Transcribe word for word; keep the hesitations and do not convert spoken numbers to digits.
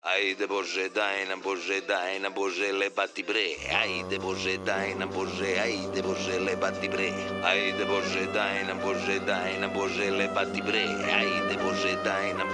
Haide Bože, daj nam Bože, daj nam Bože, lebati bre. Ajde Bože, daj nam Bože, ajde Bože, lebati bre. Ajde Bože, daj nam Bože, daj nam Bože, lebati bre. Ajde Bože, daj nam